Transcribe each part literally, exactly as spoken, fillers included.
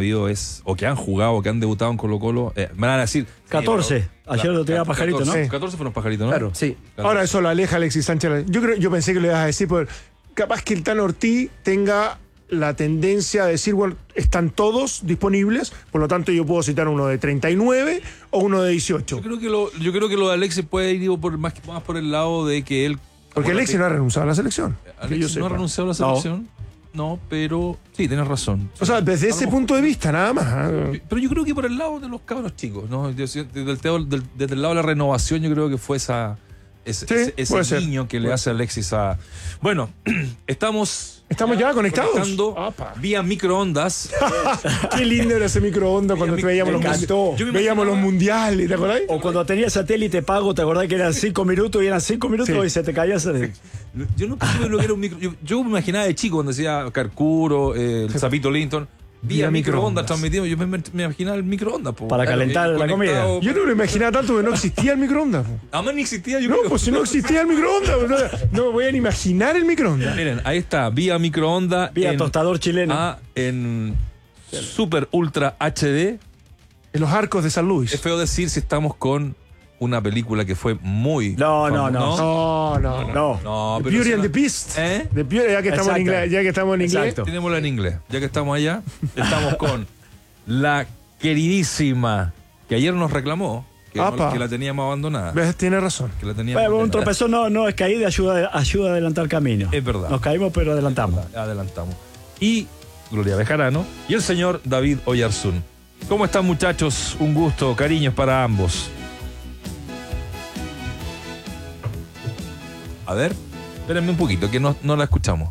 habido es, o que han jugado, o que han debutado en Colo-Colo, eh, me van a decir... catorce. Sí, pero, Ayer lo tenía Pajarito, catorce, ¿no? Sí. catorce fueron Pajarito, ¿no? Claro. Sí. catorce. Ahora eso lo aleja Alexis Sánchez. Yo creo, yo pensé que lo ibas a decir, porque capaz que el Tan Ortiz tenga la tendencia de decir, bueno, están todos disponibles, por lo tanto yo puedo citar uno de treinta y nueve o uno de dieciocho. Yo creo que lo, yo creo que lo de Alexis puede ir por, más, más por el lado de que él... Porque Alexis no ha renunciado a la selección. que yo Alexis no ha sepa. renunciado a la selección. No, no pero sí, tienes razón. O sea, desde ese punto de vista, nada más. ¿eh? Pero yo creo que por el lado de los cabros chicos, ¿no? Desde el, del, desde el lado de la renovación, yo creo que fue esa, ese, Sí, ese, ese puede guiño ser. que le hace Alexis a. Bueno, estamos. ¿Estamos ya conectados? Conectando Apa. vía microondas. Qué lindo era ese microondas cuando Mira, veíamos, me los, encantó. mundi- Yo me veíamos los imaginaba- mundiales, ¿te acordás? O cuando tenía satélite pago, ¿te acordás que eran cinco minutos y eran cinco minutos Sí. y se te caía ese... Yo nunca supe lo que era un micro. Yo, yo me imaginaba de chico cuando decía Carcuro, eh, el Zapito Linton. Vía Vía microondas microondas. transmitiendo. Yo me, me imaginaba el microondas. po. Para calentar la conectado, comida. Yo no lo imaginaba tanto que no existía el microondas. po. Además ni existía, yo No, creo. pues si no existía el microondas, no, no me voy a ni imaginar el microondas. Miren, ahí está, vía microondas. Vía en- tostador chileno. Ah, en Super Ultra H D. En los arcos de San Es Luis. feo decir si estamos con una película que fue muy. No, no, famosa, no. No, no, no. No. No, The pero Beauty es and the una- Beast. ¿Eh? The Beauty- ya que estamos en Exacto. inglés, ya que estamos en inglés. Exacto. Tenémosla en inglés. Ya que estamos allá, estamos con la queridísima que ayer nos reclamó que, no- Apa. que la teníamos abandonada. ¿Ves? Tiene razón. Que la teníamos Bueno, un abandonada. tropezón no, no es caída, ayuda, ayuda a adelantar camino. Es verdad. Nos caímos, pero adelantamos. Adelantamos. Y Gloria Bejarano y el señor David Oyarzún. ¿Cómo están, muchachos? Un gusto, cariños para ambos. A ver, espérenme un poquito, que no, no la escuchamos.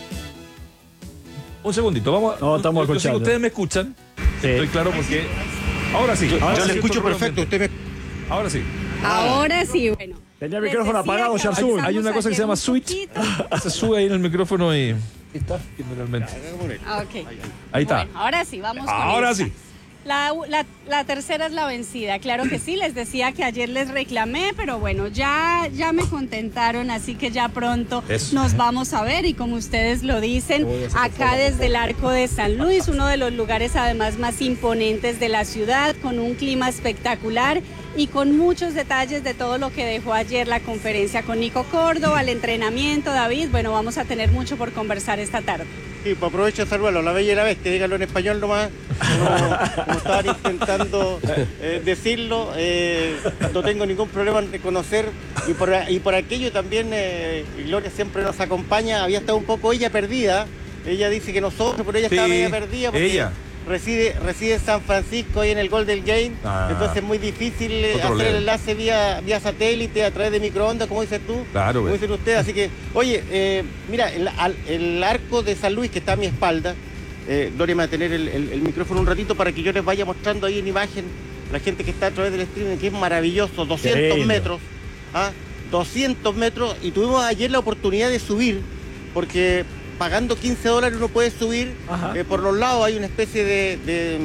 Un segundito, vamos a. No, estamos yo- yo sé que escuchando. ustedes me escuchan. Sí. Estoy claro porque. Ahora sí. Ahora Yo sí, le escucho esto perfecto. realmente- Usted me... Ahora sí. Ahora sí, bueno. Tenía el Les micrófono decía apagado, que Sharzun. avanzamos Hay una cosa que se llama ayer un switch. poquito. Se sube ahí en el micrófono y. Está generalmente. Ah, ok. Ahí está. Bueno, ahora sí, vamos con Ahora esta. sí. La, la, la tercera es la vencida, claro que sí, les decía que ayer les reclamé, pero bueno, ya, ya me contentaron, así que ya pronto Eso. nos vamos a ver y como ustedes lo dicen, acá desde el Arco de San Luis, uno de los lugares además más imponentes de la ciudad, con un clima espectacular y con muchos detalles de todo lo que dejó ayer la conferencia con Nico Córdoba, el entrenamiento, David, bueno, vamos a tener mucho por conversar esta tarde. Sí, pues aprovecho de saludarlo. La bella y la bestia, dígalo en español nomás. Como, como estaban intentando eh, decirlo, eh, no tengo ningún problema en reconocer. Y por, y por aquello también, eh, Gloria siempre nos acompaña. Había estado un poco ella perdida. Ella dice que nosotros, pero ella Sí, estaba media perdida porque ella. reside, reside en San Francisco, ahí en el Golden Gate. Ah. Entonces es muy difícil eh, Otro hacer level. el enlace vía, vía satélite a través de microondas, como dices tú. Claro, Como güey. dicen ustedes. Así que, oye, eh, mira, el, al- el arco de San Luis que está a mi espalda, eh, Gloria me va a tener el, el- el micrófono un ratito para que yo les vaya mostrando ahí en imagen la gente que está a través del streaming, que es maravilloso, doscientos lindo. metros, ¿ah? doscientos metros, y tuvimos ayer la oportunidad de subir, porque pagando quince dólares uno puede subir, Ajá. eh, por los lados hay una especie de... de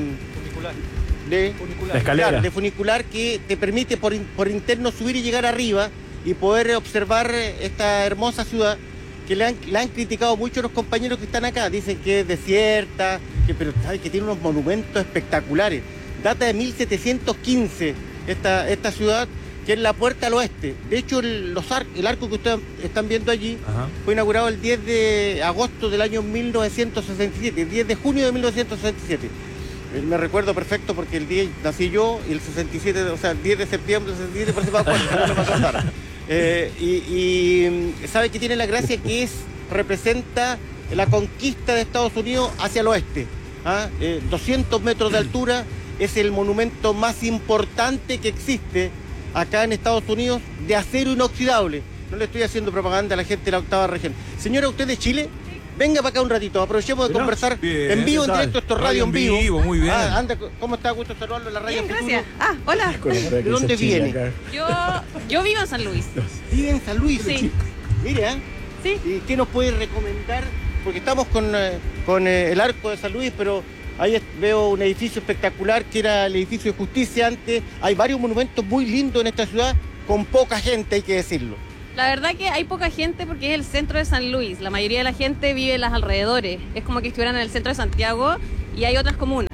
de, La escalera. claro, de funicular que te permite por, in- por interno subir y llegar arriba y poder observar eh, esta hermosa ciudad que le han, la han criticado mucho los compañeros que están acá. Dicen que es desierta, que, pero ¿sabe? Que tiene unos monumentos espectaculares. Data de mil setecientos quince esta, esta ciudad, que es la puerta al oeste. De hecho, el, los ar- el arco que ustedes están viendo allí Ajá. fue inaugurado el diez de agosto del año mil novecientos sesenta y siete, el diez de junio de mil novecientos sesenta y siete. Eh, Me recuerdo perfecto porque el diez nací yo y el sesenta y siete, o sea, el diez de septiembre del sesenta y siete, por eso me acuerdo, no me acordara. Eh, y, y mm, sabe que tiene la gracia que es, representa la conquista de Estados Unidos hacia el oeste. ¿Ah? Eh, doscientos metros de altura, es el monumento más importante que existe acá en Estados Unidos de acero inoxidable. No le estoy haciendo propaganda a la gente de la octava región. Señora, ¿usted de Chile? Venga para acá un ratito, aprovechemos de Mira, conversar bien, en vivo, en ¿qué tal? directo, esto es radio en vivo. muy bien. Ah, anda, ¿cómo está? Gusto saludarlo en la radio. Bien, Futuro. gracias. Ah, hola. ¿De dónde viene? Yo, yo vivo en San Luis. Vive en San Luis. Sí. Mire, ¿eh? Sí. ¿Y qué nos puede recomendar? Porque estamos con, eh, con eh, el Arco de San Luis, pero ahí es- veo un edificio espectacular que era el edificio de justicia antes. Hay varios monumentos muy lindos en esta ciudad, con poca gente, hay que decirlo. La verdad que hay poca gente porque es el centro de San Luis. La mayoría de la gente vive en los alrededores. Es como que estuvieran en el centro de Santiago y hay otras comunas.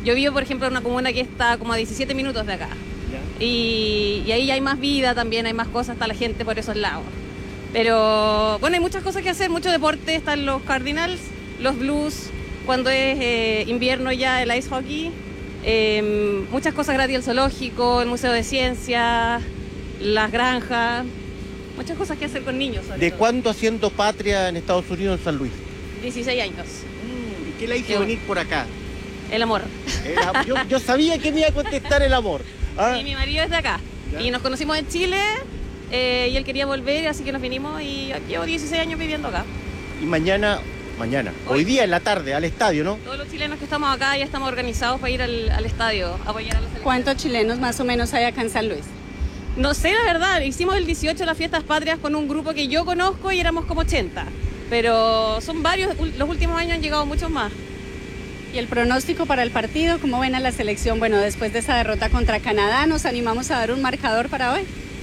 Yo vivo, por ejemplo, en una comuna que está como a diecisiete minutos de acá. Y, y ahí hay más vida también, hay más cosas, está la gente por esos lados. Pero bueno, hay muchas cosas que hacer, mucho deporte, están los Cardinals, los Blues, cuando es eh, invierno ya el ice hockey, eh, muchas cosas gratis, el zoológico, el Museo de Ciencias, las granjas, muchas cosas que hacer con niños. ¿De todo. cuándo haciendo patria en Estados Unidos, en San Luis? dieciséis años, Mm, ¿Y qué la hizo Qué venir por acá? el amor. Era- yo, yo sabía que me iba a contestar el amor. ¿ah? Y mi marido es de acá. Ya. Y nos conocimos en Chile eh, y él quería volver, así que nos vinimos y llevo dieciséis años viviendo acá. Y mañana, mañana, hoy, Hoy. día en la tarde, al estadio, ¿no? Todos los chilenos que estamos acá ya estamos organizados para ir al, al estadio a apoyar a la selección. ¿Cuántos chilenos más o menos hay acá en San Luis? No sé, la verdad, hicimos el dieciocho las fiestas patrias con un grupo que yo conozco y éramos como ochenta. Pero son varios, los últimos años han llegado muchos más. ¿Y el pronóstico para el partido? ¿Cómo ven a la selección? Bueno, después de esa derrota contra Canadá, ¿nos animamos a dar un marcador para hoy?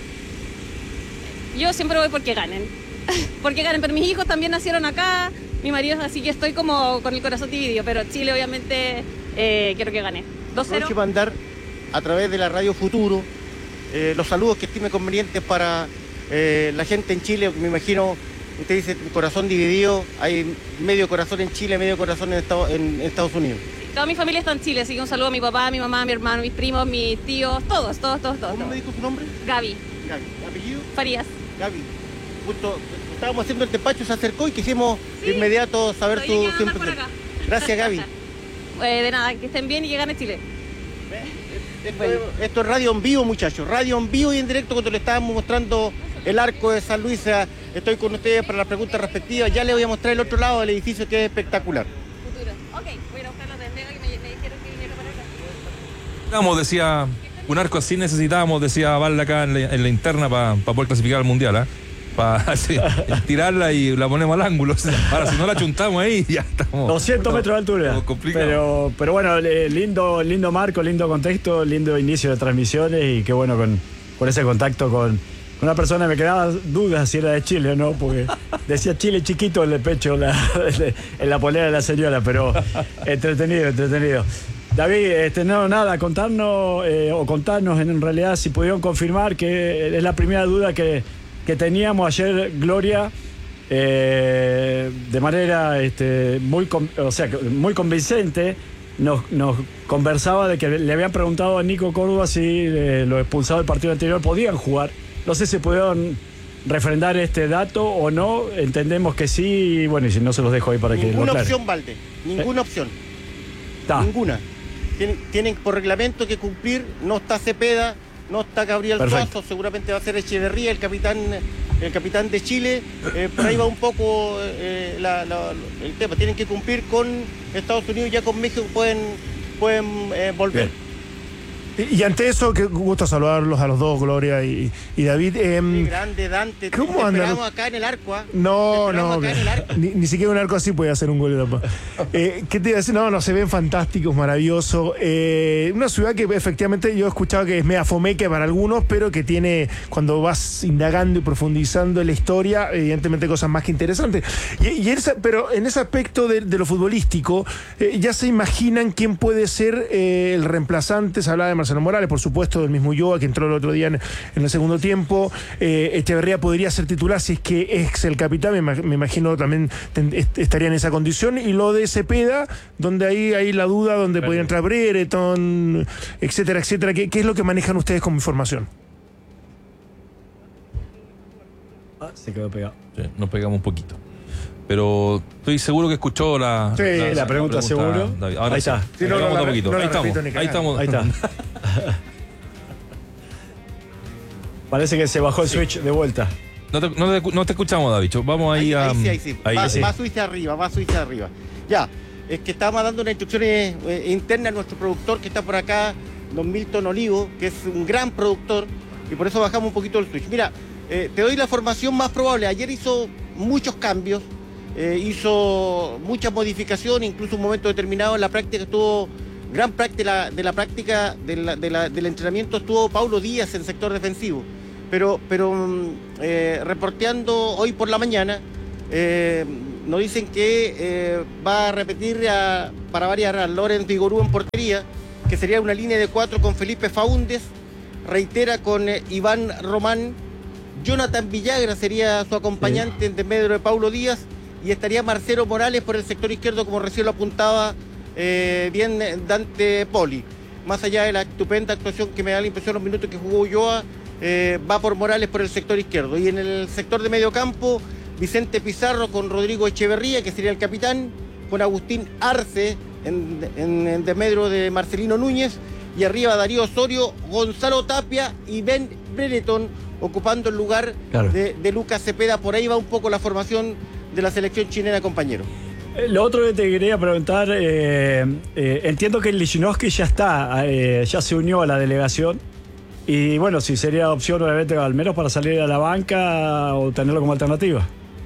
Yo siempre voy porque ganen. Porque ganen, pero mis hijos también nacieron acá, mi marido, así que estoy como con el corazón dividido, pero Chile obviamente eh, quiero que gane. dos cero. Aprovecho para mandar a través de la Radio Futuro eh, los saludos que estime convenientes para eh, la gente en Chile. Me imagino, usted dice corazón dividido, hay medio corazón en Chile, medio corazón en, Estado- en Estados Unidos. Toda mi familia está en Chile, así que un saludo a mi papá, a mi mamá, a mi hermano, mis primos, mis tíos, todos, todos, todos, todos. ¿Cómo me todos. dijo tu nombre? Gaby, Gaby. ¿Apellido? Farías. Gaby. Justo estábamos haciendo el despacho, se acercó y quisimos Sí. de inmediato saber Estoy tu llegando siempre. por acá. Gracias, Gaby. Eh, de nada, que estén bien y que gane Chile. Esto, es, esto es radio en vivo, muchachos. Radio en vivo y en directo cuando le estábamos mostrando el arco de San Luis. Estoy con ustedes para las preguntas respectivas. Ya les voy a mostrar el otro lado del edificio que es espectacular. Futuro. Ok, voy a ir a buscar los de Vega que me, me dijeron que vinieron para acá. Necesitábamos, decía, un arco así necesitábamos, decía Valda acá en la, en la interna para poder clasificar al mundial, ¿ah? Para tirarla y la ponemos al ángulo. Ahora, si no la chuntamos ahí, ya estamos. doscientos metros de altura. estamos complicados. Pero, pero bueno, eh, lindo, lindo marco, lindo contexto, lindo inicio de transmisiones y qué bueno con, con ese contacto con una persona. Me quedaba dudas si era de Chile o no, porque decía Chile chiquito en el pecho, la, en la polera de la señora, pero entretenido, entretenido. David, este, no, nada, contarnos eh, o contarnos en realidad si pudieron confirmar que es la primera duda que, que teníamos ayer, Gloria, eh, de manera este, muy, con- o sea, muy convincente, nos, nos conversaba de que le habían preguntado a Nico Córdoba si eh, los expulsados del partido anterior podían jugar. No sé si pudieron refrendar este dato o no, entendemos que sí, bueno, y si no se los dejo ahí para que lo Ninguna aclaren. opción, Valde. Ninguna opción. Está. Ninguna. Tienen, tienen por reglamento que cumplir. No está Cepeda, no está Gabriel Perfecto. Suazo, seguramente va a ser Echeverría, el capitán, el capitán de Chile. Eh, por ahí va un poco eh, la- la- el tema. Tienen que cumplir con Estados Unidos, ya con México pueden, pueden eh, volver. Bien. Y, y ante eso, qué gusto saludarlos a los dos, Gloria y, y David. Em, Qué grande, Dante. ¿Cómo Te andan? esperamos acá en el arco, ¿ah? Te No, esperamos no, acá en el arco. ni, ni siquiera un arco así puede hacer un gol de tapa. Eh, ¿Qué te iba a decir? No, no, se ven fantásticos, maravilloso. Eh, una ciudad que efectivamente yo he escuchado que es media fomeque para algunos, pero que tiene, cuando vas indagando y profundizando en la historia, evidentemente cosas más que interesantes. Y, y esa- pero en ese aspecto de, de lo futbolístico, eh, ya se imaginan quién puede ser eh, el reemplazante. Se hablaba de Marcelo Morales, por supuesto, del mismo Ulloa, que entró el otro día en, en el segundo tiempo. Eh, Echeverría podría ser titular si es que es el capitán, me, ima- me imagino también ten- est- estaría en esa condición. Y lo de Cepeda, donde ahí hay la duda, donde podría entrar Brereton, etcétera, etcétera. ¿Qué, qué es lo que manejan ustedes como información? Ah, se quedó pegado. Sí, nos pegamos un poquito. Pero estoy seguro que escuchó la, Sí, la pregunta, seguro. David. Ahora Ahí sí. está. Sí, no, no Pegamos la un re- poquito. no la ahí estamos. repito ni Ahí cagando. estamos. Ahí está. Parece que se bajó el switch de vuelta. No te, no te- no te escuchamos, David. Vamos ahí, Ahí, a. ahí sí, ahí sí. ahí va, sí. va Suiza arriba, va Suiza arriba. Ya, es que estábamos dando unas instrucciones eh, internas a nuestro productor que está por acá, don Milton Olivo, que es un gran productor, y por eso bajamos un poquito el switch. Mira, eh, te doy la formación más probable. Ayer hizo muchos cambios, eh, hizo muchas modificaciones, incluso un momento determinado en la práctica estuvo, gran práctica de la, de la práctica de la- de la- del entrenamiento estuvo Paulo Díaz en sector defensivo. Pero, pero mm, eh, reporteando hoy por la mañana, eh, nos dicen que eh, va a repetir a, para variar a Lorenz Vigorú en portería, que sería una línea de cuatro con Felipe Faúndez, reitera con eh, Iván Román, Jonathan Villagra sería su acompañante sí. en desmedro de Paulo Díaz, y estaría Marcelo Morales por el sector izquierdo, como recién lo apuntaba eh, bien Dante Poli. Más allá de la estupenda actuación que me da la impresión los minutos que jugó Ulloa, eh, va por Morales por el sector izquierdo. Y en el sector de medio campo, Vicente Pizarro con Rodrigo Echeverría, que sería el capitán, con Agustín Arce en, en, en desmedro de Marcelino Núñez, y arriba Darío Osorio, Gonzalo Tapia y Ben Brereton ocupando el lugar claro. de, de Lucas Cepeda. Por ahí va un poco la formación de la selección chilena, compañero. Lo otro que te quería preguntar, eh, eh, entiendo que Lichnowsky ya está, eh, ya se unió a la delegación, y bueno, si sería opción obviamente al menos para salir a la banca o tenerlo como alternativa.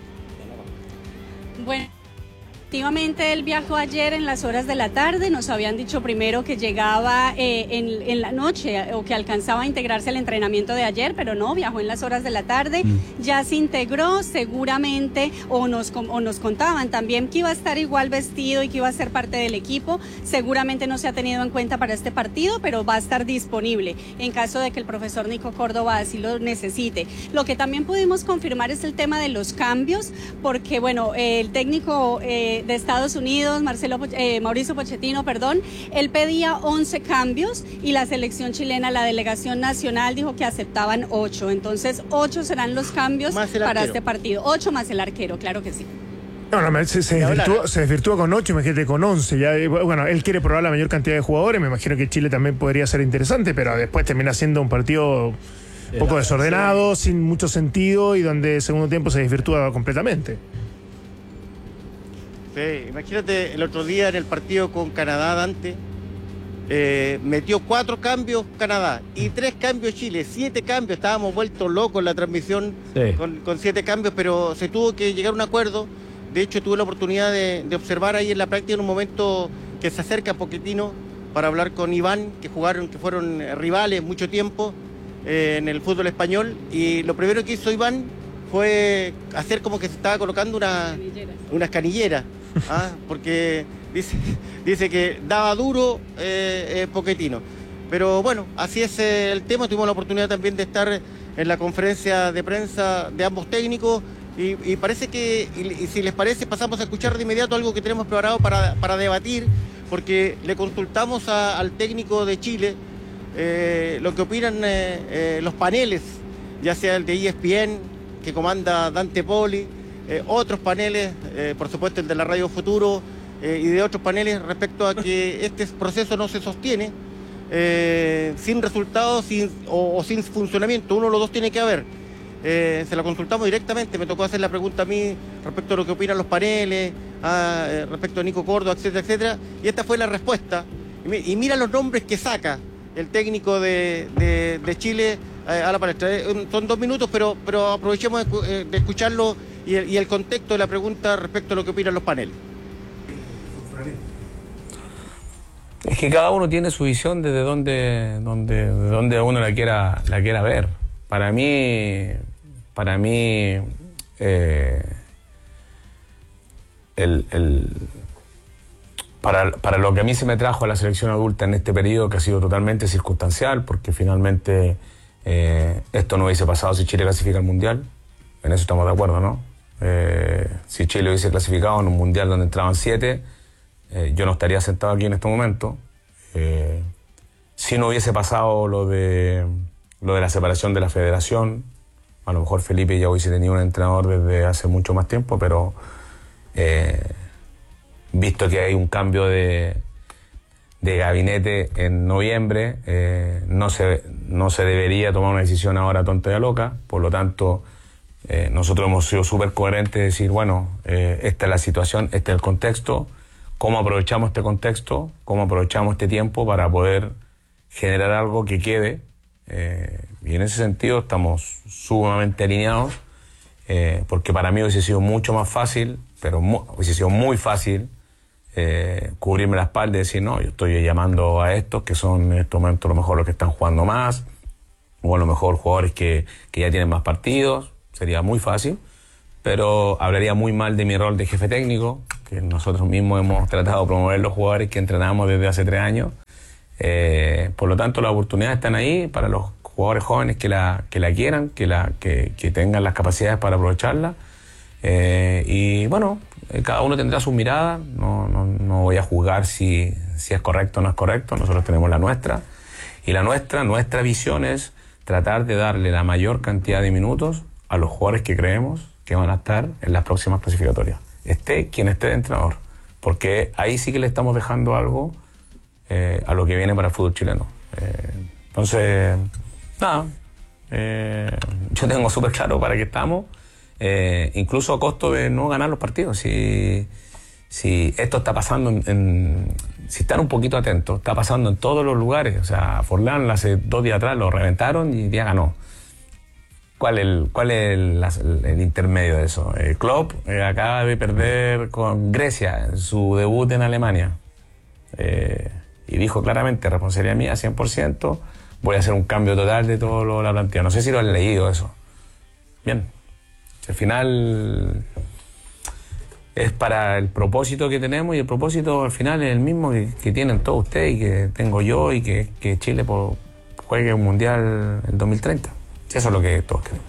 Bueno, efectivamente él viajó ayer en las horas de la tarde. Nos habían dicho primero que llegaba eh, en, en la noche o que alcanzaba a integrarse al entrenamiento de ayer, pero no, viajó en las horas de la tarde. Mm. Ya se integró seguramente, o nos, o nos contaban también que iba a estar igual vestido y que iba a ser parte del equipo. Seguramente no se ha tenido en cuenta para este partido, pero va a estar disponible en caso de que el profesor Nico Córdoba así lo necesite. Lo que también pudimos confirmar es el tema de los cambios, porque bueno, eh, el técnico eh, de Estados Unidos, Marcelo, eh, Mauricio Pochettino, perdón, él pedía once cambios y la selección chilena, la delegación nacional, dijo que aceptaban ocho. Entonces, ocho serán los cambios para este partido. Ocho más el arquero, claro que sí. No, no, se, se, desvirtúa, se desvirtúa con ocho, imagínate con once. Ya, bueno, él quiere probar la mayor cantidad de jugadores, me imagino que Chile también podría ser interesante, pero después termina siendo un partido un poco desordenado, sin mucho sentido, y donde el segundo tiempo se desvirtúa completamente. Sí, imagínate el otro día en el partido con Canadá, Dante, eh, metió cuatro cambios Canadá y tres cambios Chile, siete cambios, estábamos vueltos locos en la transmisión sí. con, con siete cambios, pero se tuvo que llegar a un acuerdo. De hecho, tuve la oportunidad de, de observar ahí en la práctica en un momento que se acerca Pochettino para hablar con Iván, que jugaron, que fueron rivales mucho tiempo eh, en el fútbol español, y lo primero que hizo Iván fue hacer como que se estaba colocando una, unas canilleras. Ah, porque dice, dice que daba duro eh, eh, Pochettino. Pero bueno, así es eh, el tema. Tuvimos la oportunidad también de estar en la conferencia de prensa de ambos técnicos y, y parece que, y, y si les parece, pasamos a escuchar de inmediato algo que tenemos preparado para, para debatir, porque le consultamos a, al técnico de Chile eh, lo que opinan eh, eh, los paneles, ya sea el de E S P N, que comanda Dante Poli, Eh, otros paneles, eh, por supuesto el de la Radio Futuro eh, y de otros paneles respecto a que este proceso no se sostiene eh, sin resultados sin, o, o sin funcionamiento. Uno de los dos tiene que haber. Eh, se lo consultamos directamente, me tocó hacer la pregunta a mí respecto a lo que opinan los paneles, a, eh, respecto a Nico Córdoba, etcétera, etcétera, y esta fue la respuesta. Y, y mira los nombres que saca el técnico de, de, de Chile eh, a la palestra. Eh, son dos minutos, pero, pero aprovechemos de, de escucharlo y el, y el contexto de la pregunta respecto a lo que opinan los paneles. Es que cada uno tiene su visión desde donde, donde, de donde uno la quiera, la quiera ver. Para mí, para mí, eh, el, el, para, para lo que a mí se me trajo a la selección adulta en este periodo, que ha sido totalmente circunstancial, porque finalmente eh, esto no hubiese pasado si Chile clasifica al Mundial. En eso estamos de acuerdo, ¿no? Eh, si Chile hubiese clasificado en un Mundial donde entraban siete, eh, yo no estaría sentado aquí en este momento. Eh, si no hubiese pasado lo de, lo de la separación de la federación, a lo mejor Felipe ya hubiese tenido un entrenador desde hace mucho más tiempo, pero eh, visto que hay un cambio de, de gabinete en noviembre, eh, no, se, no se debería tomar una decisión ahora tonta y loca. Por lo tanto, eh, nosotros hemos sido súper coherentes de decir, bueno, eh, esta es la situación, este es el contexto, cómo aprovechamos este contexto, cómo aprovechamos este tiempo para poder generar algo que quede. Eh, y en ese sentido estamos sumamente alineados, eh, porque para mí hubiese sido mucho más fácil, pero mu hubiese sido muy fácil eh, cubrirme la espalda y decir, no, yo estoy llamando a estos que son en este momento a lo mejor los que están jugando más, o a lo mejor jugadores que, que ya tienen más partidos, sería muy fácil, pero hablaría muy mal de mi rol de jefe técnico, que nosotros mismos hemos tratado de promover los jugadores que entrenamos desde hace tres años. Eh, por lo tanto, las oportunidades están ahí para los jugadores jóvenes que la, que la quieran, que, la, que, que tengan las capacidades para aprovecharla. Eh, y bueno, cada uno tendrá su mirada, no, no, no voy a juzgar si, si es correcto o no es correcto, nosotros tenemos la nuestra. Y la nuestra, nuestra visión es tratar de darle la mayor cantidad de minutos a los jugadores que creemos que van a estar en las próximas clasificatorias. Esté quien esté de entrenador, porque ahí sí que le estamos dejando algo eh, a lo que viene para el fútbol chileno. Eh, entonces, nada, eh, yo tengo súper claro para qué estamos, eh, incluso a costo de no ganar los partidos. Si, si esto está pasando en, en si están un poquito atentos, está pasando en todos los lugares. O sea, Forlán hace dos días atrás lo reventaron y ya ganó. ¿Cuál es el, cuál es el, el, el intermedio de eso? El Klopp eh, acaba de perder con Grecia en su debut en Alemania. Eh, y dijo claramente, responsabilidad mía cien por ciento, voy a hacer un cambio total de todo lo, la plantilla. No sé si lo han leído eso. Bien. Al final es para el propósito que tenemos, y el propósito al final es el mismo que, que tienen todos ustedes y que tengo yo, y que, que Chile por, juegue un mundial en dos mil treinta. Eso es lo que todos queremos.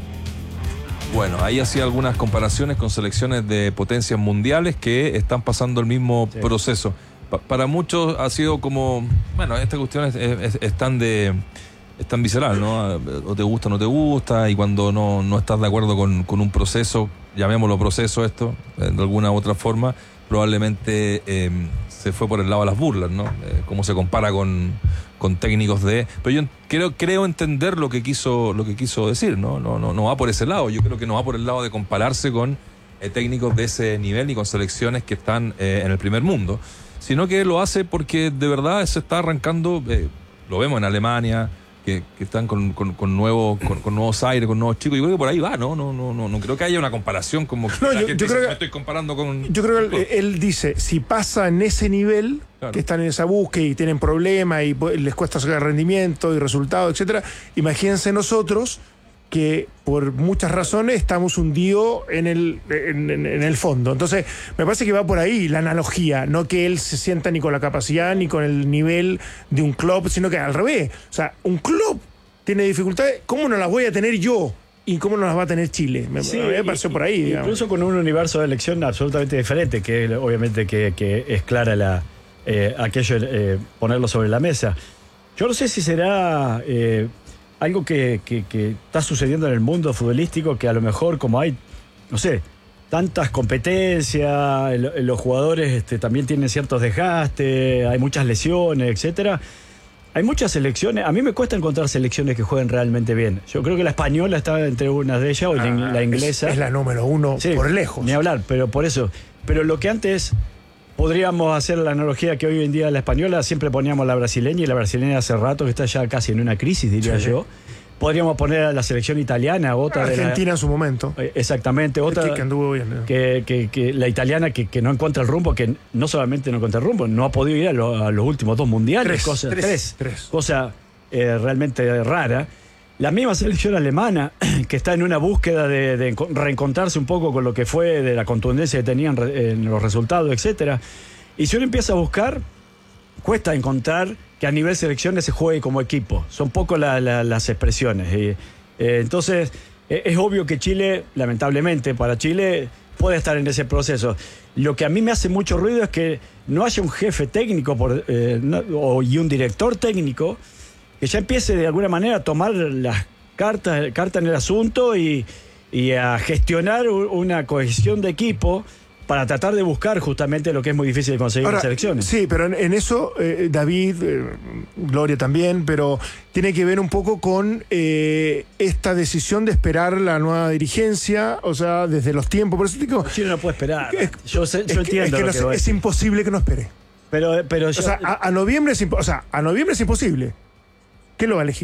Bueno, ahí hacía algunas comparaciones con selecciones de potencias mundiales que están pasando el mismo sí. proceso. Pa- para muchos ha sido como, bueno, esta cuestión es, es, es tan de... es tan visceral, ¿no? O te gusta o no te gusta, y cuando no, no estás de acuerdo con, con un proceso, llamémoslo proceso esto, de alguna u otra forma, probablemente eh, se fue por el lado de las burlas, ¿no? Eh, cómo se compara con, con técnicos de... Pero yo creo, creo entender lo que quiso, lo que quiso decir, ¿no? No, no, no va por ese lado. Yo creo que no va por el lado de compararse con eh, técnicos de ese nivel ni con selecciones que están eh, en el primer mundo, sino que lo hace porque de verdad se está arrancando, eh, lo vemos en Alemania, Que, que están con, con, con, nuevos, con, con nuevos aires, con nuevos chicos. Yo creo que por ahí va, ¿no? No, no, no, no creo que haya una comparación como que no, la yo, gente yo creo dice, que, me estoy comparando con... Yo creo que él, él dice, si pasa en ese nivel, claro, que están en esa búsqueda y tienen problemas y les cuesta sacar rendimiento y resultados, etcétera, imagínense nosotros que por muchas razones estamos hundidos en el, en, en, en el fondo. Entonces, me parece que va por ahí la analogía, no que él se sienta ni con la capacidad ni con el nivel de un club, sino que al revés. O sea, un club tiene dificultades, ¿cómo no las voy a tener yo? ¿Y cómo no las va a tener Chile? Me, sí, me pareció por ahí, digamos. Incluso con un universo de elección absolutamente diferente, que obviamente que, que es clara la, eh, aquello, eh, ponerlo sobre la mesa. Yo no sé si será eh, algo que, que, que está sucediendo en el mundo futbolístico, que a lo mejor como hay, no sé, tantas competencias, el, los jugadores este, también tienen ciertos desgastes, hay muchas lesiones, etcétera. Hay muchas selecciones, a mí me cuesta encontrar selecciones que jueguen realmente bien. Yo creo que la española está entre unas de ellas, o ah, la inglesa. Es, es la número uno, sí, por lejos. Ni hablar, pero por eso. Pero lo que antes podríamos hacer la analogía que hoy en día la española, siempre poníamos la brasileña, y la brasileña hace rato que está ya casi en una crisis, diría sí, yo. Podríamos poner a la selección italiana, otra Argentina de la, en su momento. Exactamente, otra que anduvo bien, ¿no? que, que, que la italiana que, que no encuentra el rumbo, que no solamente no encuentra el rumbo, no ha podido ir a, lo, a los últimos dos mundiales, tres, cosa, tres, tres, tres. cosa eh, realmente rara. La misma selección alemana, que está en una búsqueda de, de reencontrarse un poco con lo que fue, de la contundencia que tenían en los resultados, etcétera. Y si uno empieza a buscar, cuesta encontrar que a nivel selecciones se juegue como equipo. Son poco la, la, las expresiones. Y, eh, entonces, eh, es obvio que Chile, lamentablemente para Chile, puede estar en ese proceso. Lo que a mí me hace mucho ruido es que no haya un jefe técnico por, eh, no, o, y un director técnico que ya empiece de alguna manera a tomar las cartas, cartas en el asunto y, y a gestionar una cohesión de equipo para tratar de buscar justamente lo que es muy difícil de conseguir en las elecciones. Sí, pero en, en eso, eh, David, eh, Gloria también, pero tiene que ver un poco con eh, esta decisión de esperar la nueva dirigencia, o sea, desde los tiempos. Por eso digo, Chile no puede esperar. Es, yo sé, es yo que, entiendo es, que lo no, que es imposible que no espere. Pero, pero yo, o sea, a, a noviembre es impo- o sea, a noviembre es imposible. ¿Quién lo va a elegir?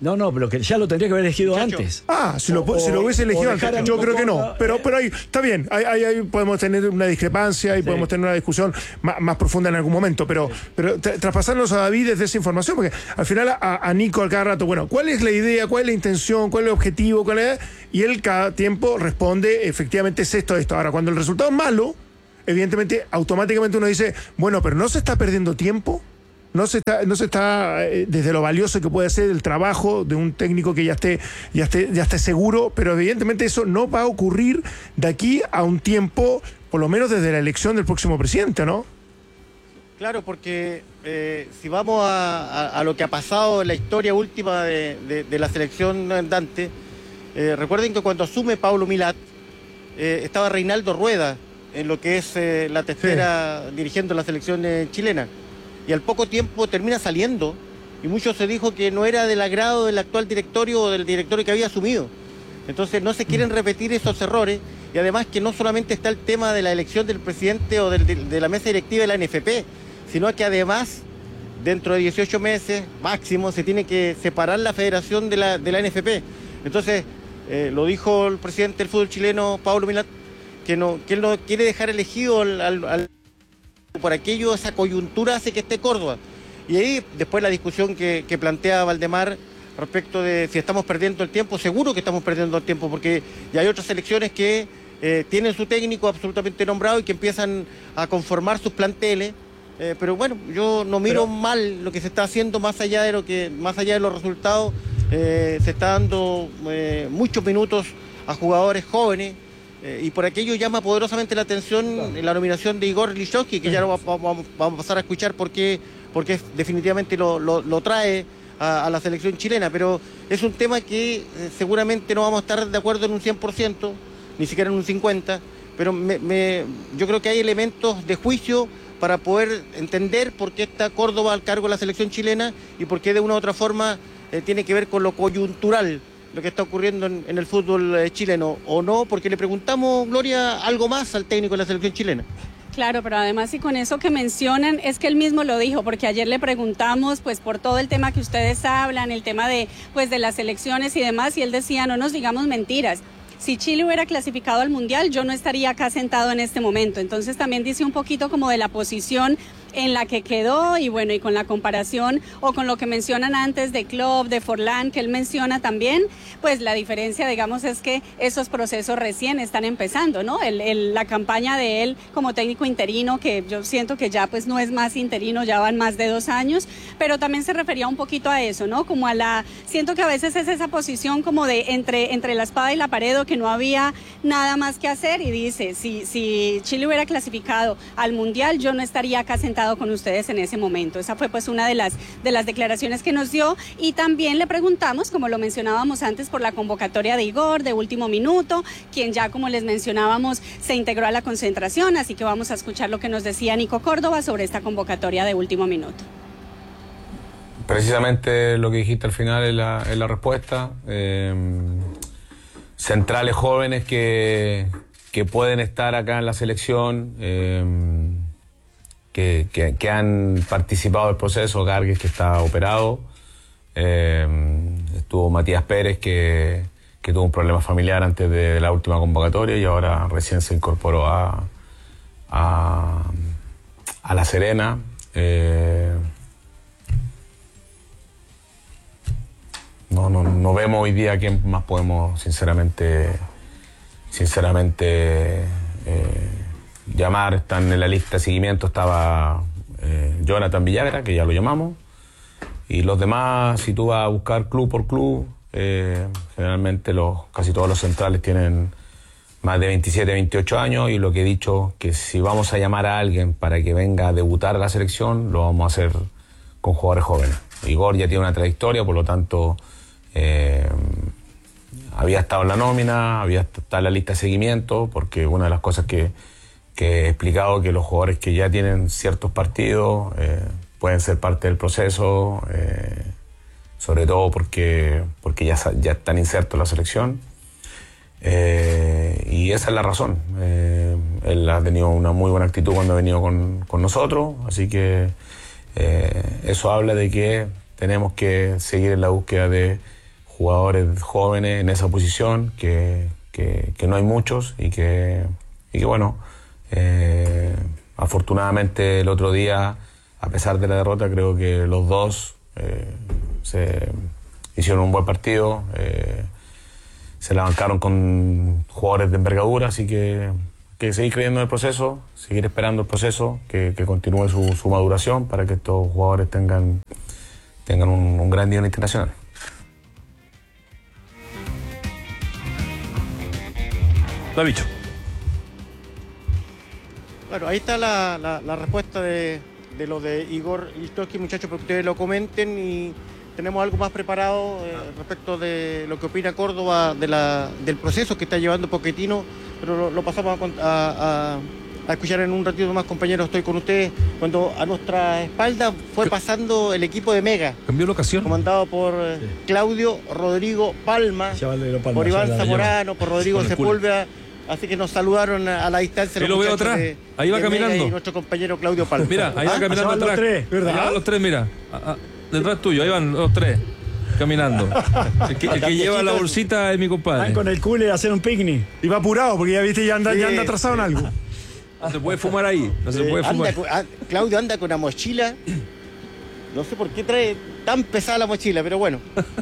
No, no, pero que ya lo tendría que haber elegido Muchacho. antes. Ah, si lo, O- si lo hubiese o elegido dejar antes, a yo Nico creo que no. Córdoba, Pero, eh, pero ahí está bien, ahí, ahí, ahí podemos tener una discrepancia y Sí. podemos tener una discusión más, más profunda en algún momento. Pero, pero tra- traspasarnos a David desde esa información, porque al final a, a Nico al cada rato, bueno, ¿cuál es la idea? ¿Cuál es la intención? ¿Cuál es el objetivo? ¿Cuál es? Y él cada tiempo responde, efectivamente es esto, esto. Ahora, cuando el resultado es malo, evidentemente, automáticamente uno dice, bueno, pero no se está perdiendo tiempo. No se está, no se está eh, desde lo valioso que puede ser el trabajo de un técnico que ya esté, ya esté, ya esté seguro, pero evidentemente eso no va a ocurrir de aquí a un tiempo, por lo menos desde la elección del próximo presidente, ¿no? Claro, porque eh, si vamos a, a- a lo que ha pasado en la historia última de, de- de la selección andante, eh, recuerden que cuando asume Pablo Milat, eh, estaba Reinaldo Rueda en lo que es eh, la tercera dirigiendo la selección eh, chilena. Y al poco tiempo termina saliendo, y mucho se dijo que no era del agrado del actual directorio o del directorio que había asumido. Entonces no se quieren repetir esos errores, y además que no solamente está el tema de la elección del presidente o del- de, de la mesa directiva de la N F P, sino que además, dentro de dieciocho meses máximo, se tiene que separar la federación de la, de la N F P. Entonces, eh, lo dijo el presidente del fútbol chileno, Pablo Milat, que, no, que él no quiere dejar elegido al, al- al por aquello, esa coyuntura hace que esté Córdoba. Y ahí después la discusión que, que plantea Valdemar respecto de si estamos perdiendo el tiempo. Seguro que estamos perdiendo el tiempo, porque ya hay otras selecciones que eh, tienen su técnico absolutamente nombrado y que empiezan a conformar sus planteles. Eh, pero bueno, yo no miro Pero- mal lo que se está haciendo, más allá de lo que, más allá de los resultados. Eh, se está dando eh, muchos minutos a jugadores jóvenes. Eh, y por aquello llama poderosamente la atención la nominación de Igor Lichnowsky, que ya lo va- vamos, vamos a pasar a escuchar porque, porque definitivamente lo, lo- lo trae a, a la selección chilena. Pero es un tema que eh, seguramente no vamos a estar de acuerdo en un cien por ciento, ni siquiera en un cincuenta por ciento, pero me- me- yo creo que hay elementos de juicio para poder entender por qué está Córdoba al cargo de la selección chilena y por qué de una u otra forma eh, tiene que ver con lo coyuntural, lo que está ocurriendo en, en el fútbol eh, chileno, o no, porque le preguntamos, Gloria, algo más al técnico de la selección chilena. Claro, pero además y con eso que mencionan, es que él mismo lo dijo, porque ayer le preguntamos pues por todo el tema que ustedes hablan, el tema de pues de las elecciones y demás, y él decía, no nos digamos mentiras. Si Chile hubiera clasificado al Mundial, yo no estaría acá sentado en este momento. Entonces también dice un poquito como de la posición en la que quedó y bueno, y con la comparación o con lo que mencionan antes de Klopp, de Forlán, que él menciona también, pues la diferencia, digamos, es que esos procesos recién están empezando, ¿no? El, el, la campaña de él como técnico interino, que yo siento que ya pues no es más interino, ya van más de dos años, pero también se refería un poquito a eso, ¿no? Como a la, siento que a veces es esa posición como de entre, entre la espada y la pared, o que no había nada más que hacer, y dice, si, si Chile hubiera clasificado al Mundial, yo no estaría acá sentado con ustedes en ese momento. Esa fue pues una de las, de las declaraciones que nos dio, y también le preguntamos, como lo mencionábamos antes, por la convocatoria de Igor de último minuto, quien ya, como les mencionábamos, se integró a la concentración, así que vamos a escuchar lo que nos decía Nico Córdoba sobre esta convocatoria de último minuto. Precisamente lo que dijiste al final es la, es la respuesta. Eh, centrales jóvenes que, que pueden estar acá en la selección, eh, que, que, que han participado del proceso. Gargues, que está operado, eh, estuvo Matías Pérez, que, que tuvo un problema familiar antes de la última convocatoria y ahora recién se incorporó a, a, a La Serena. Eh, No, no, no vemos hoy día a quién más podemos sinceramente, sinceramente eh, llamar. Están en la lista de seguimiento, estaba eh, Jonathan Villagra, que ya lo llamamos, y los demás, si tú vas a buscar club por club, eh, generalmente los, casi todos los centrales tienen más de veintisiete, veintiocho años, y lo que he dicho, que si vamos a llamar a alguien para que venga a debutar a la selección, lo vamos a hacer con jugadores jóvenes. Igor ya tiene una trayectoria, por lo tanto Eh, había estado en la nómina, había estado en la lista de seguimiento, porque una de las cosas que, que he explicado, que los jugadores que ya tienen ciertos partidos eh, pueden ser parte del proceso, eh, sobre todo porque, porque ya, ya están insertos en la selección, eh, y esa es la razón. Eh, él ha tenido una muy buena actitud cuando ha venido con, con nosotros, así que eh, eso habla de que tenemos que seguir en la búsqueda de jugadores jóvenes en esa posición, que, que, que no hay muchos y que, y que bueno, eh, afortunadamente el otro día, a pesar de la derrota, creo que los dos eh, se hicieron un buen partido, eh, se la bancaron con jugadores de envergadura, así que, que seguir creyendo en el proceso, seguir esperando el proceso, que, que continúe su, su maduración para que estos jugadores tengan, tengan un, un gran nivel internacional. Lo ha dicho. Bueno, ahí está la, la, la respuesta de, de lo de Igor Listowski, muchachos, para que ustedes lo comenten, y tenemos algo más preparado eh, respecto de lo que opina Córdoba de la, del proceso que está llevando Pochettino, pero lo, lo pasamos a, a, a escuchar en un ratito más, compañeros. Estoy con ustedes cuando a nuestra espalda fue pasando el equipo de Mega. ¿Cambió la ocasión? Comandado por eh, sí. Claudio Rodrigo Palma, Palma, por Iván Zamorano, por Rodrigo Sepúlveda. Así que nos saludaron a la distancia. Yo lo veo atrás, de, ahí va caminando. Y nuestro compañero Claudio Palma. Mira, ahí va ¿Ah? caminando atrás. Los tres, ¿verdad? Ahí van los tres, mira. Ah, ah, detrás tuyo, ahí van los tres caminando. El que, el que lleva la bolsita es mi compadre. Van con el cule a hacer un picnic. Y va apurado porque ya viste, ya anda, Sí, ya anda atrasado sí. en algo. No se puede fumar ahí, no se Eh, puede fumar. anda con- ah, Claudio anda con una mochila. No sé por qué trae tan pesada la mochila, pero bueno.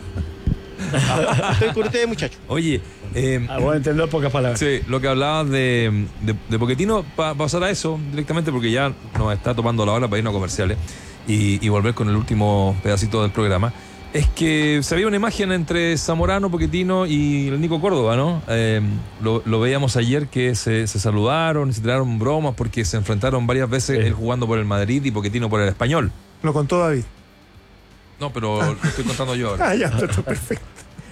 Estoy con ustedes, muchachos. Oye, eh, Ah, bueno, entender pocas palabras. sí, lo que hablabas de, de, de Pochettino, para pasar a eso directamente, porque ya nos está tomando la hora para irnos a comerciales y, y volver con el último pedacito del programa, es que se veía una imagen entre Zamorano, Pochettino y el Nico Córdoba, ¿no? Eh, lo, lo veíamos ayer que se, se saludaron y se tiraron bromas porque se enfrentaron varias veces, Sí. él jugando por el Madrid y Pochettino por el Español. Lo contó David. No, pero lo estoy contando yo ahora. Ah, ya, está todo perfecto.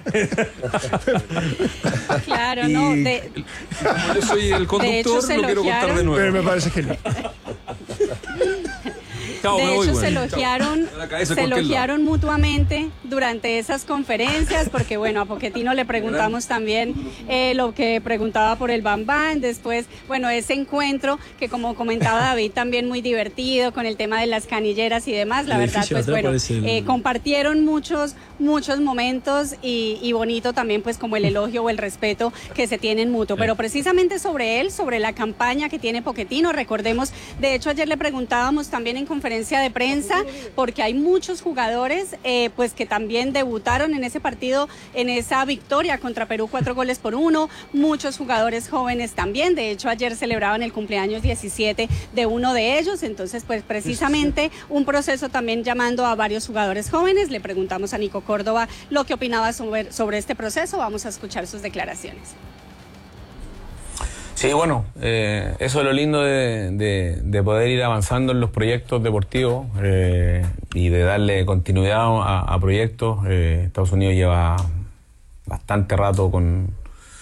Claro, Y no. De, como yo soy el hecho, conductor, se lo quiero contar de elogiaron. Pero nuevo. me parece genial. Chao, me de voy, hecho, güey. se Chao. elogiaron, A la cabeza, se cualquier elogiaron mutuamente durante esas conferencias, porque bueno, a Pochettino le preguntamos también eh, lo que preguntaba por el Bam Bam, después, bueno, ese encuentro que como comentaba David, también muy divertido con el tema de las canilleras y demás, la El verdad, edificio pues de atrás bueno, parece el- eh, compartieron muchos, muchos momentos y, y bonito también pues como el elogio o el respeto que se tienen mutuo, pero precisamente sobre él, sobre la campaña que tiene Pochettino, recordemos, de hecho ayer le preguntábamos también en conferencia de prensa, porque hay muchos jugadores eh, pues que también debutaron en ese partido, en esa victoria contra Perú, cuatro goles por uno, muchos jugadores jóvenes también, de hecho ayer celebraban el cumpleaños diecisiete de uno de ellos, entonces pues precisamente un proceso también llamando a varios jugadores jóvenes. Le preguntamos a Nico Córdoba lo que opinaba sobre, sobre este proceso, vamos a escuchar sus declaraciones. Sí, bueno, eh, eso es lo lindo de, de, de poder ir avanzando en los proyectos deportivos eh, y de darle continuidad a, a proyectos. Eh, Estados Unidos lleva bastante rato con,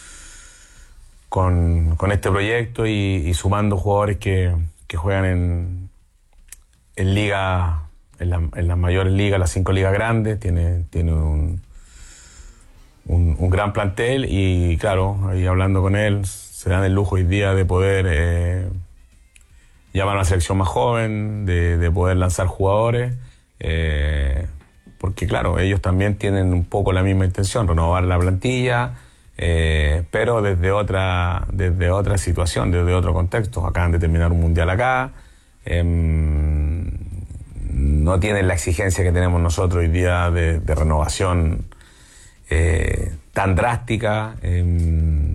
con, con este proyecto y, y sumando jugadores que, que juegan en, en liga, en, la, en las mayores ligas, las cinco ligas grandes. Tiene, tiene un, un, un gran plantel y claro, ahí hablando con él, se dan el lujo hoy día de poder eh, llamar a una selección más joven, de, de poder lanzar jugadores, eh, porque claro, ellos también tienen un poco la misma intención, renovar la plantilla, eh, pero desde otra, desde otra situación, desde otro contexto. Acaban de terminar un mundial acá, eh, no tienen la exigencia que tenemos nosotros hoy día de, de renovación eh, tan drástica. Eh,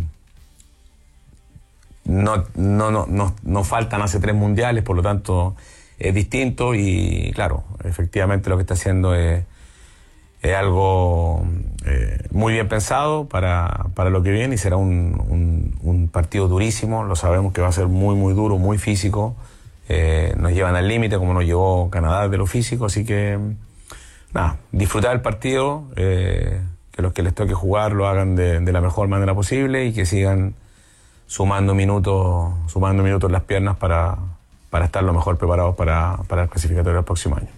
No, no, no, no, no faltan hace tres mundiales, por lo tanto es distinto y claro, efectivamente lo que está haciendo es, es algo eh, muy bien pensado para, para lo que viene y será un, un, un partido durísimo, lo sabemos que va a ser muy muy duro, muy físico, eh, nos llevan al límite como nos llevó Canadá de lo físico, así que nada, disfrutar el partido, eh, que los que les toque jugar lo hagan de, de la mejor manera posible y que sigan sumando minutos, sumando minutos en las piernas para, para estar lo mejor preparados para, para el clasificatorio del próximo año.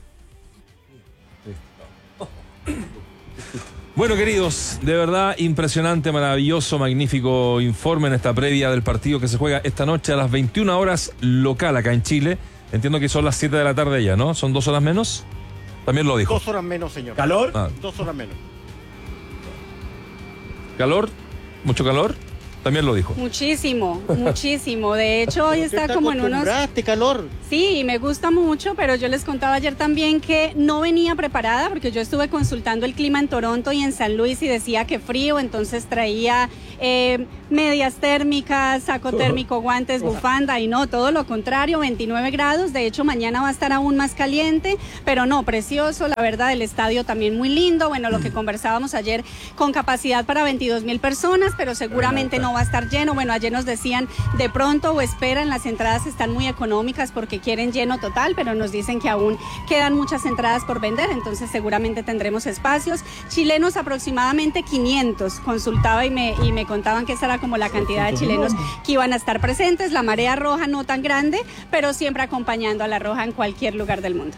Bueno, queridos, de verdad impresionante, maravilloso, magnífico informe en esta previa del partido que se juega esta noche a las veintiuna horas local acá en Chile. Entiendo que son las siete de la tarde ya, ¿no? ¿Son dos horas menos? También lo dijo. Dos horas menos, señor. ¿Calor? Ah, Dos horas menos. ¿Calor? ¿Mucho calor? También lo dijo. Muchísimo, muchísimo. De hecho, hoy está como en unos... ¿Te calor? Sí, me gusta mucho, pero yo les contaba ayer también que no venía preparada porque yo estuve consultando el clima en Toronto y en San Luis y decía que frío, entonces traía eh, medias térmicas, saco térmico, guantes, bufanda y no, todo lo contrario, veintinueve grados. De hecho, mañana va a estar aún más caliente, pero no, precioso, la verdad, el estadio también muy lindo. Bueno, lo que conversábamos ayer con capacidad para veintidós mil personas, pero seguramente no va a estar lleno. Bueno, ayer nos decían de pronto o esperan, las entradas están muy económicas porque quieren lleno total, pero nos dicen que aún quedan muchas entradas por vender, entonces seguramente tendremos espacios. Chilenos aproximadamente quinientos, consultaba y me, y me contaban que esa era como la cantidad de chilenos que iban a estar presentes. La marea roja no tan grande, pero siempre acompañando a la roja en cualquier lugar del mundo.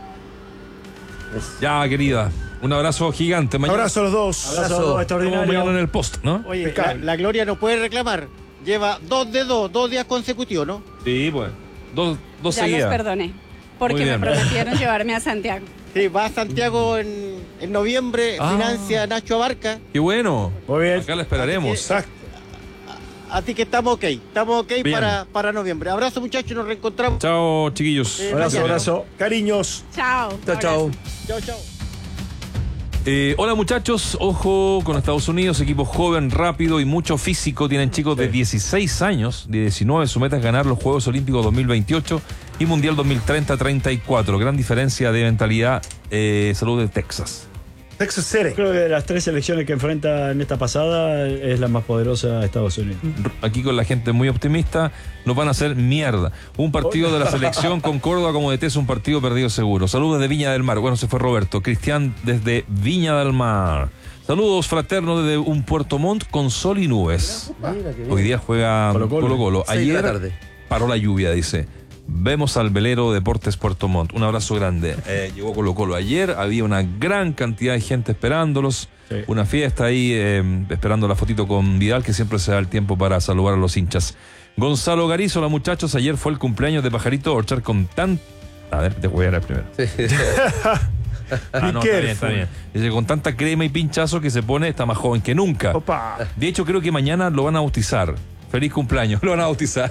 Ya, querida. Un abrazo gigante. Un abrazo a los dos. Abrazo, Nos extraordinario. vemos mañana en el post, ¿no? Oye, la, la Gloria no puede reclamar. Lleva dos de dos, dos días consecutivos, ¿no? Sí, pues. Dos, dos Ya los seguidas. perdoné, Muy porque me bien. prometieron llevarme a Santiago. Sí, va a Santiago en, en noviembre, Ah. financia Nacho Abarca. Qué bueno. Muy bien. Acá la esperaremos. Exacto. Así que estamos ok, estamos ok Bien. para, para noviembre. Abrazo, muchachos, nos reencontramos. Chao, chiquillos. Eh, Abrazo, mañana. abrazo. Cariños. Chao. Chao, chao. Chao, chao. Eh, hola muchachos, ojo con Estados Unidos, equipo joven, rápido y mucho físico. Tienen chicos de dieciséis años, de diecinueve, su meta es ganar los Juegos Olímpicos dos mil veintiocho y Mundial dos mil treinta treinta y cuatro. Gran diferencia de mentalidad. Eh, salud de Texas. Texas City. Creo que de las tres selecciones que enfrenta en esta pasada es la más poderosa de Estados Unidos. Aquí con la gente muy optimista, nos van a hacer mierda. Un partido de la selección con Córdoba como D T es un partido perdido seguro. Saludos desde Viña del Mar. Bueno, se fue Roberto. Cristian desde Viña del Mar. Saludos fraternos desde un Puerto Montt con sol y nubes. Hoy día juega Colo Colo-Colo. Colo. Seis de la Ayer tarde. paró la lluvia, dice. Vemos al velero Deportes Puerto Montt. Un abrazo grande. Eh, llegó Colo Colo ayer. Había una gran cantidad de gente esperándolos. Sí. Una fiesta ahí, eh, esperando la fotito con Vidal, que siempre se da el tiempo para saludar a los hinchas. Gonzalo Garizo, hola muchachos. Ayer fue el cumpleaños de Pajarito Orchard con tan... A ver, te voy a dar primero. Ah, no, está bien, está bien. Dice, con tanta crema y pinchazo que se pone, está más joven que nunca. Opa. De hecho, creo que mañana lo van a bautizar. Feliz cumpleaños, lo van a bautizar.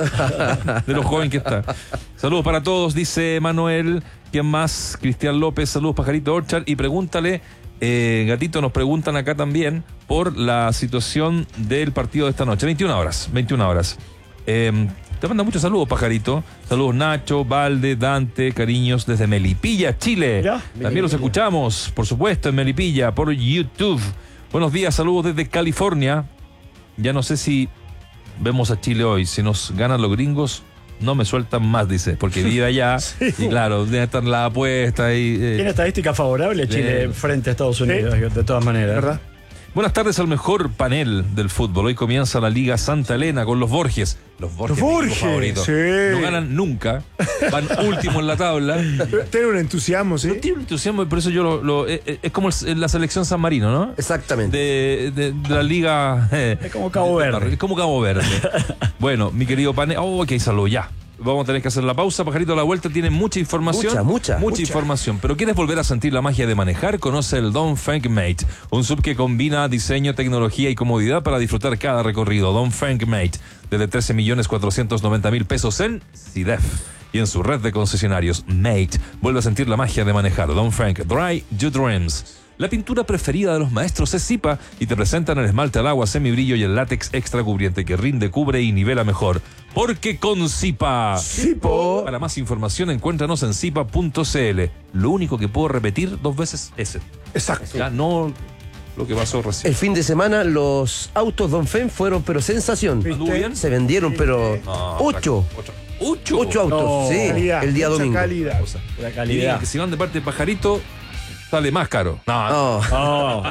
De lo joven que está. Saludos para todos, dice Manuel. ¿Quién más? Cristian López, saludos Pajarito Orchard. Y pregúntale, eh, Gatito, nos preguntan acá también por la situación del partido de esta noche. veintiuna horas, veintiuna horas. Eh, te manda muchos saludos, Pajarito. Saludos Nacho, Valde, Dante, cariños desde Melipilla, Chile. Ya. También los escuchamos, por supuesto, en Melipilla, por YouTube. Buenos días, saludos desde California. Ya no sé si vemos a Chile hoy. Si nos ganan los gringos, no me sueltan más, dice, porque vive allá. Sí. Y claro, debe estar la apuesta ahí. eh. Tiene estadística favorable Chile Bien. frente a Estados Unidos, de todas maneras. ¿Verdad? Buenas tardes al mejor panel del fútbol. Hoy comienza la Liga Santa Elena con los Borges. Los Borges, Los mi equipo Borges, favorito. sí. No ganan nunca. Van último en la tabla. Tiene un entusiasmo, ¿sí? No tiene un entusiasmo y por eso yo lo... lo- eh, eh, es como el- la selección San Marino, ¿no? Exactamente. De, de- de la liga... eh, Es como Cabo de- Verde. Es como Cabo Verde. Bueno, mi querido panel... Oh, ok, salud, ya. Vamos a tener que hacer la pausa. Pajarito a la vuelta tiene mucha información. Mucha, mucha, Mucha mucha. información. Pero ¿quieres volver a sentir la magia de manejar? Conoce el Dongfeng Mate. Un sub que combina diseño, tecnología y comodidad para disfrutar cada recorrido. Dongfeng Mate. Desde trece millones cuatrocientos noventa mil pesos en C I D E F. Y en su red de concesionarios, Mate. Vuelve a sentir la magia de manejar. Dongfeng Dry Your Dreams. La pintura preferida de los maestros es Zipa y te presentan el esmalte al agua semibrillo y el látex extra cubriente que rinde, cubre y nivela mejor. Porque con Zipa. Zipo. Para más información encuéntranos en zipa punto c l. Lo único que puedo repetir dos veces es ese. Exacto. Ya no lo que pasó recién. El fin de semana los autos Dongfeng fueron pero sensación. ¿Anduvo bien? Se vendieron pero No, ocho. ocho. ¿Ocho? Ocho autos, No, sí, Calidad, el día mucha domingo. calidad. La Y calidad. que si van de parte de Pajarito, sale más caro. No, No, Oh,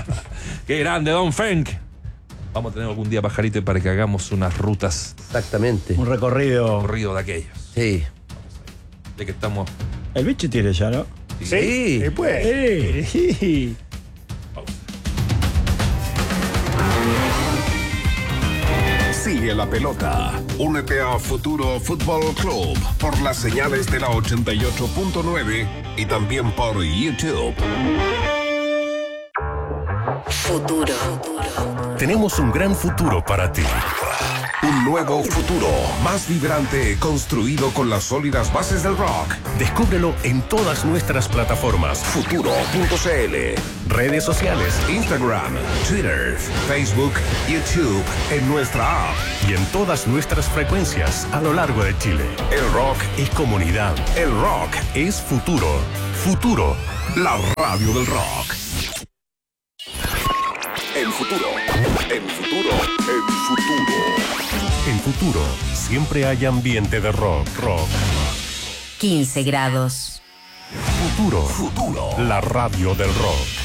qué grande, Don Frank. Vamos a tener algún día Pajarito para que hagamos unas rutas, exactamente. un recorrido. corrido de aquellos. Sí. De que estamos. El bicho tiene ya, ¿no? Sí. Sí, pues. Eh, sí. Sigue la pelota. Únete a Futuro Fútbol Club por las señales de la ochenta y ocho punto nueve y también por YouTube. Futuro. Tenemos un gran futuro para ti. Un nuevo futuro, más vibrante, construido con las sólidas bases del rock. Descúbrelo en todas nuestras plataformas. Futuro punto c l. Redes sociales. Instagram, Twitter, Facebook, YouTube, en nuestra app. Y en todas nuestras frecuencias a lo largo de Chile. El rock es comunidad. El rock es futuro. Futuro. La radio del rock. El futuro. El futuro. El futuro. En Futuro, siempre hay ambiente de rock, rock. quince grados. Futuro. Futuro. La radio del rock.